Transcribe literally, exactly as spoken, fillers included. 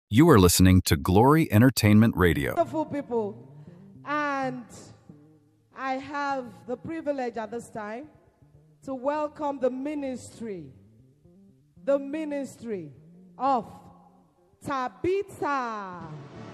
You are listening to Glory Entertainment Radio. Wonderful people. And I have the privilege at this time to welcome the ministry, the ministry of Tabitha.